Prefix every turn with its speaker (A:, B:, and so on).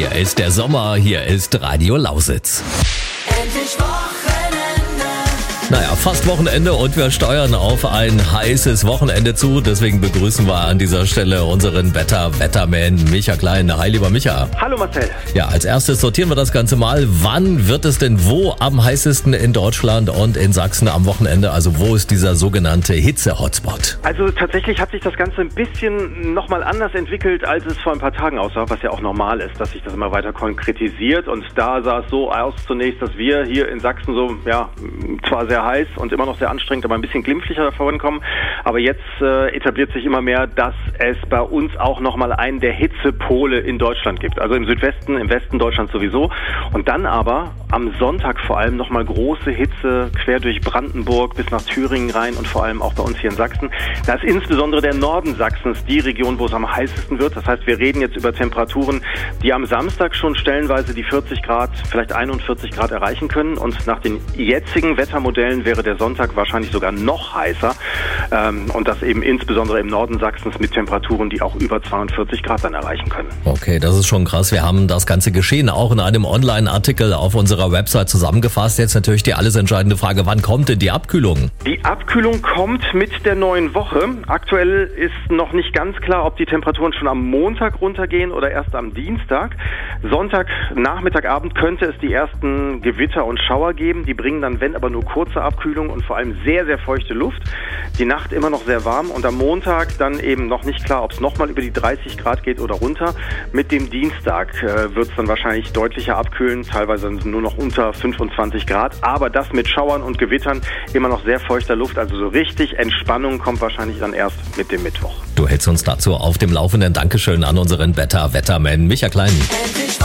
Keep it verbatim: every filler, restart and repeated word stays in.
A: Hier ist der Sommer, hier ist Radio Lausitz.
B: Endlich Wochenende.
A: Naja, fast Wochenende und wir steuern auf ein heißes Wochenende zu. Deswegen begrüßen wir an dieser Stelle unseren Wetter-Wetterman Micha Klein. Hi, lieber Micha.
C: Hallo Marcel.
A: Ja, als erstes sortieren wir das Ganze mal. Wann wird es denn wo am heißesten in Deutschland und in Sachsen am Wochenende? Also wo ist dieser sogenannte Hitze-Hotspot?
C: Also tatsächlich hat sich das Ganze ein bisschen nochmal anders entwickelt, als es vor ein paar Tagen aussah, was ja auch normal ist, dass sich das immer weiter konkretisiert. Und da sah es so aus zunächst, dass wir hier in Sachsen so, ja, zwar sehr heiß und immer noch sehr anstrengend, aber ein bisschen glimpflicher davon kommen. Aber jetzt äh, etabliert sich immer mehr, dass es bei uns auch nochmal einen der Hitzepole in Deutschland gibt. Also im Südwesten, im Westen Deutschlands sowieso. Und dann aber am Sonntag vor allem nochmal große Hitze quer durch Brandenburg bis nach Thüringen rein und vor allem auch bei uns hier in Sachsen. Da ist insbesondere der Norden Sachsens die Region, wo es am heißesten wird. Das heißt, wir reden jetzt über Temperaturen, die am Samstag schon stellenweise die vierzig Grad, vielleicht einundvierzig Grad erreichen können. Und nach den jetzigen Wettermodellen wäre der Sonntag wahrscheinlich sogar noch heißer. Ähm, und das eben insbesondere im Norden Sachsens mit Temperaturen, die auch über zweiundvierzig Grad dann erreichen können.
A: Okay, das ist schon krass. Wir haben das ganze Geschehen auch in einem Online-Artikel auf unserer Website zusammengefasst. Jetzt natürlich die alles entscheidende Frage, wann kommt denn die Abkühlung?
C: Die Abkühlung kommt mit der neuen Woche. Aktuell ist noch nicht ganz klar, ob die Temperaturen schon am Montag runtergehen oder erst am Dienstag. Sonntag, Nachmittag, Abend könnte es die ersten Gewitter und Schauer geben. Die bringen dann, wenn, aber nur kurze Abkühlung und vor allem sehr, sehr feuchte Luft. Die Nacht immer noch sehr warm und am Montag dann eben noch nicht klar, ob es nochmal über die dreißig Grad geht oder runter. Mit dem Dienstag äh, wird es dann wahrscheinlich deutlicher abkühlen, teilweise nur noch unter fünfundzwanzig Grad. Aber das mit Schauern und Gewittern, immer noch sehr feuchter Luft. Also so richtig Entspannung kommt wahrscheinlich dann erst mit dem Mittwoch.
A: Du hältst uns dazu auf dem Laufenden. Dankeschön an unseren Wetter-Wetterman Micha Klein.